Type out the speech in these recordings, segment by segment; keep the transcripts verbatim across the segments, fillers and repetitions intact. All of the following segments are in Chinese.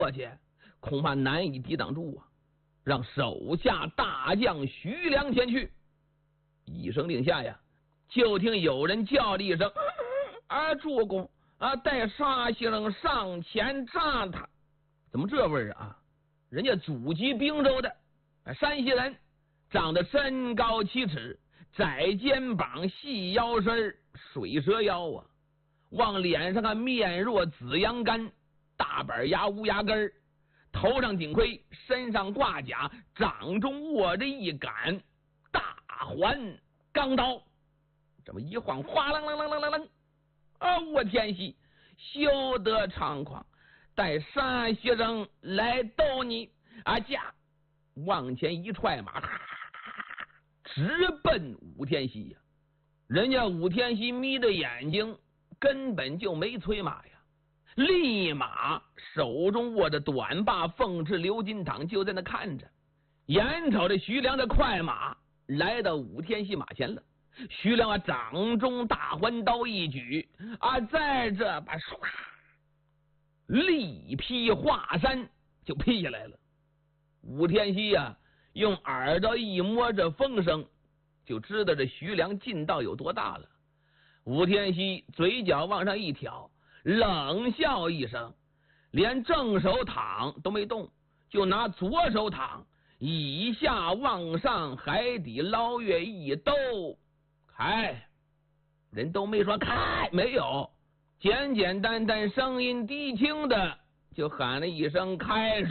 过去，恐怕难以抵挡住啊！让手下大将徐良前去。一声令下呀，就听有人叫了一声：“啊，主公啊，带沙先生上前扎他。”怎么这味儿啊？人家祖籍滨州的山西人，长得身高七尺，窄肩膀，细腰身，水蛇腰啊！往脸上看，面若紫阳干，大板牙，乌牙根，头上顶盔，身上挂甲，掌中握着一杆大环钢刀。这么一晃，哗啷啷啷啷啷啷，啊！我天喜，休得猖狂！带山西人来斗你啊！驾！往前一踹马，直奔武天锡呀！人家武天锡眯着眼睛，根本就没催马呀，立马手中握着短把凤翅鎏金镗，就在那看着，眼瞅着徐良的快马来到武天锡马前了。徐良啊，掌中大环刀一举啊，在这把唰，力劈华山就劈下来了。武天锡啊，用耳朵一摸这风声，就知道这徐良劲道有多大了。武天锡嘴角往上一挑，冷笑一声，连正手躺都没动，就拿左手躺，以下往上海底捞月一兜，开！人都没说开，没有，简简单单声音低轻的就喊了一声开。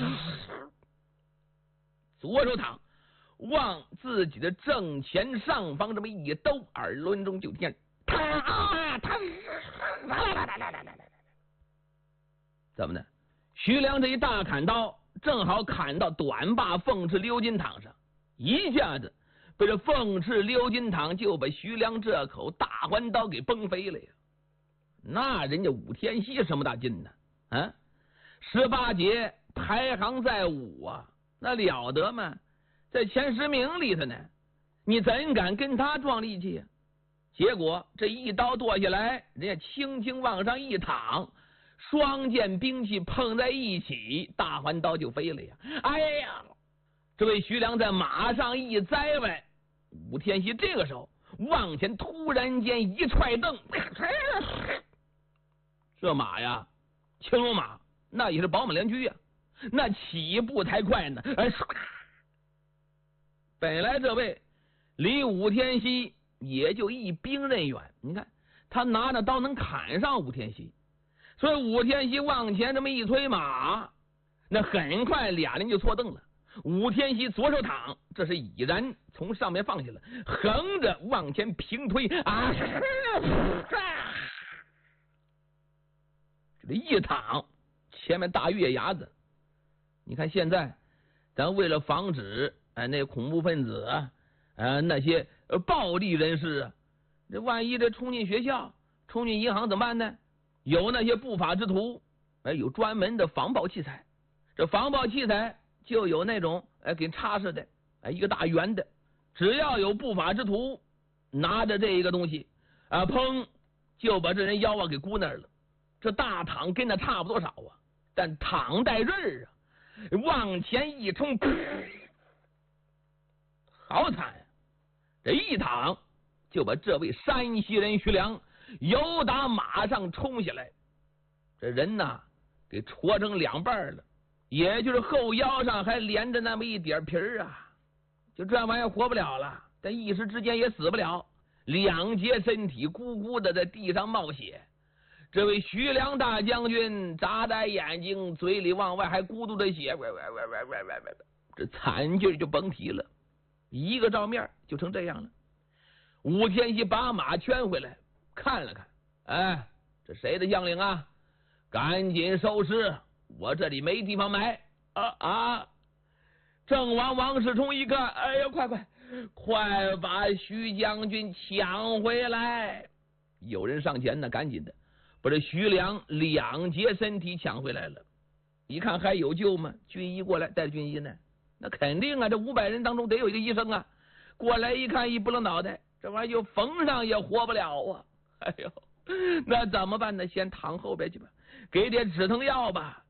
左手躺，往自己的正前上方这么一兜，耳轮中就听他啊他，怎么的？徐良这一大砍刀，正好砍到短把凤翅鎏金镗上，一下子被这凤翅鎏金镗就把徐良这口大环刀给崩飞了呀！那人家武天锡什么大劲呢？啊，十八节排行在五啊，那了得吗？在前十名里头呢，你怎敢跟他撞力气呀？结果这一刀剁下来，人家轻轻往上一躺，双件兵器碰在一起，大环刀就飞了呀！哎呀，这位徐良在马上一栽歪，武天锡这个时候往前突然间一踹蹬，这马呀，青龙马那也是宝马良驹呀，那起步太快呢，哎，唰！本来这位离武天锡也就一兵刃远，你看他拿着刀能砍上武天锡，所以武天锡往前这么一推马，那很快俩人就错蹬了。武天锡左手躺，这是已然从上面放下了，横着往前平推啊，这一躺，前面大月牙子。你看现在咱为了防止哎那恐怖分子啊，呃那些暴力人士啊，这万一这冲进学校、冲进银行怎么办呢？有那些不法之徒，哎，有专门的防暴器材。这防暴器材就有那种哎给插上的，哎一个大圆的，只要有不法之徒拿着这一个东西啊，砰就把这人腰啊给箍那儿了。这大躺跟那差不多少啊，但躺带刃儿啊，往前一冲，好惨呀！这一躺就把这位山西人徐良由打马上冲下来，这人呐给戳成两半了，也就是后腰上还连着那么一点皮儿啊，就这玩意儿活不了了，但一时之间也死不了，两截身体咕咕的在地上冒血。这位徐良大将军眨眨眼睛，嘴里往外还咕嘟着血，喂喂喂喂喂喂喂，这惨劲就甭提了，一个照面就成这样了。武天锡把马圈回来看了看，哎，这谁的将领啊？赶紧收尸，我这里没地方埋啊啊！郑王王世充一看，哎呀，快快快把徐将军抢回来！有人上前呢，赶紧的把这徐良两截身体抢回来了。一看还有救吗？军医过来，带着军医呢，那肯定啊，这五百人当中得有一个医生啊。过来一看，一拨了脑袋，这玩意儿就缝上也活不了啊！哎呦，那怎么办呢？先躺后边去吧，给点止疼药吧。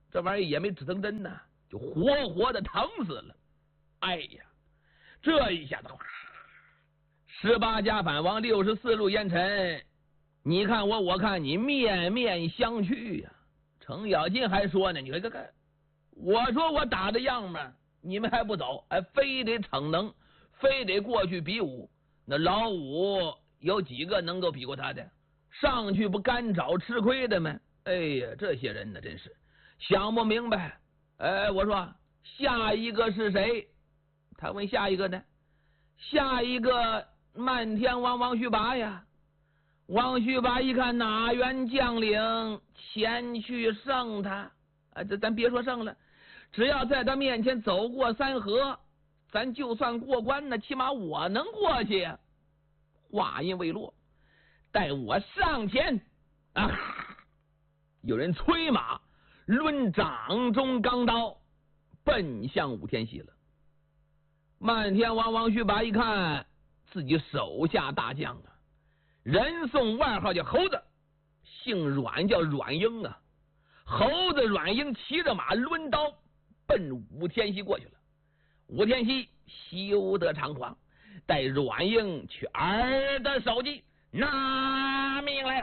这玩意儿也没止疼针呐，就活活的疼死了。哎呀，这一下子，十八家反王，六十四路烟尘，你看我，我看你，面面相觑呀、啊。程咬金还说呢，你看看看，我说我打的样嘛，你们还不走，哎，非得逞能，非得过去比武。那老五有几个能够比过他的？上去不干找吃亏的吗？哎呀，这些人呢，真是想不明白。哎，我说下一个是谁？他问下一个呢？下一个漫天王王须拔呀。王须拔一看哪员将领前去胜他啊，这咱别说胜了，只要在他面前走过三河，咱就算过关呢，起码我能过去呀。话音未落，待我上前啊！有人催马，抡掌中钢刀，奔向武天锡了。漫天王王须拔一看，自己手下大将啊，人送外号叫猴子，姓阮叫阮英啊。猴子阮英骑着马抡刀奔武天锡过去了。武天锡休得猖狂，待阮英去耳的手机，拿命来！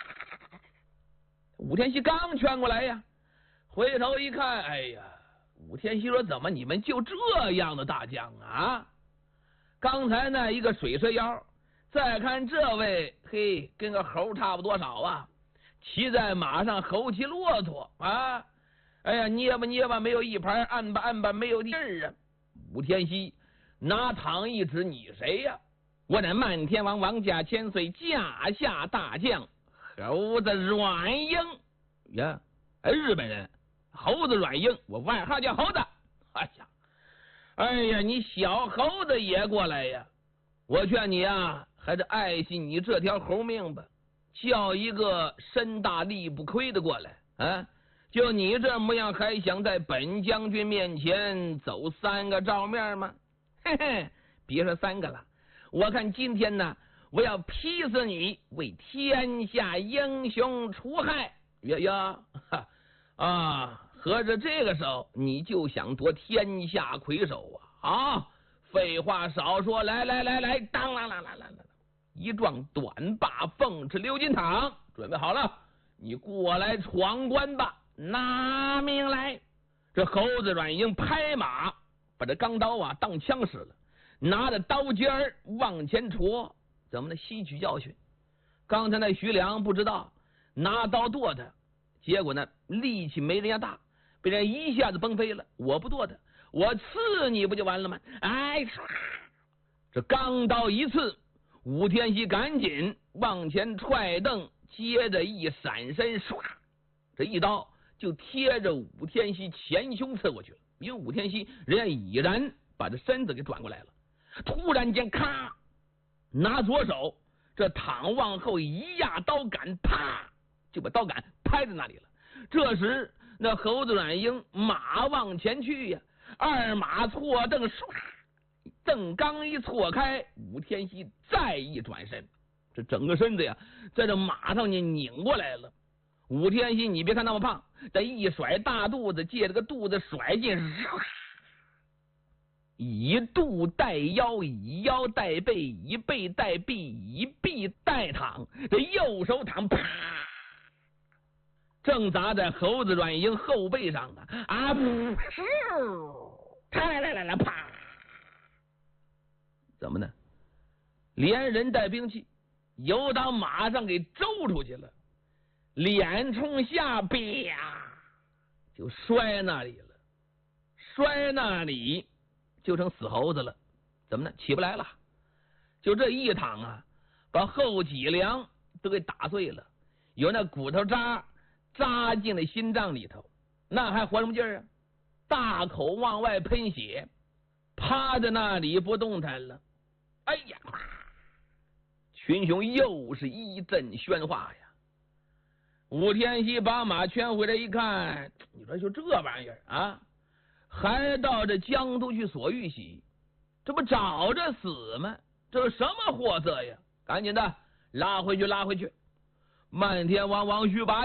武天锡刚劝过来呀，回头一看，哎呀，武天锡说：“怎么你们就这样的大将啊？刚才那一个水蛇腰，再看这位，嘿，跟个猴差不多少啊！骑在马上，猴骑骆驼啊！哎呀，捏吧捏吧没有一盘，按吧按吧没有地儿啊！”武天锡拿躺一指：“你谁呀、啊？我乃漫天王王家千岁驾下大将猴子阮英呀！哎，日本人，猴子阮英，我外号叫猴子。哎呀，哎呀，你小猴子也过来呀！我劝你啊，还是爱惜你这条猴命吧。叫一个身大力不亏的过来啊！就你这模样，还想在本将军面前走三个照面吗？嘿嘿，别说三个了，我看今天呢，我要劈死你，为天下英雄除害。呀呀，啊，合着这个时候你就想夺天下魁首啊？啊，废话少说，来来来来，当啷啷啷啷啷，一撞短把凤翅鎏金镗，准备好了，你过来闯关吧，拿命来！这猴子阮英拍马，把这钢刀啊当枪使了，拿着刀尖儿往前戳，怎么呢？吸取教训。刚才那徐良不知道拿刀剁他，结果呢力气没人家大，被人一下子崩飞了。我不剁他，我刺你不就完了吗？哎，这钢刀一刺，武天锡赶紧往前踹蹬，接着一闪身，唰，这一刀就贴着武天锡前胸刺过去了。因为武天锡人家已然把这身子给转过来了，突然间咔，拿左手这躺往后一压刀杆，啪就把刀杆拍在那里了。这时那猴子阮英马往前去呀，二马错蹬，唰，蹬刚一错开，武天锡再一转身，这整个身子呀在这马上你拧过来了。武天锡你别看那么胖，这一甩大肚子，借这个肚子甩进，以肚带腰，以腰带背，以背带臂，以臂带躺，这右手躺，啪，正砸在猴子阮英后背上啊！啊，噗，来来来来，啪！怎么呢？连人带兵器，由打马上给周出去了，脸冲下，啪，就摔那里了，摔那里就成死猴子了。怎么呢？起不来了，就这一躺啊，把后脊梁都给打碎了，有那骨头渣扎进了心脏里头，那还活什么劲儿啊？大口往外喷血，趴在那里不动弹了。哎呀，群雄又是一阵喧哗呀！武天锡把马圈回来一看，你说就这玩意儿啊，还到这江都去索玉玺，这不找着死吗？这是什么货色呀？赶紧的拉回去，拉回去！漫天王王须拔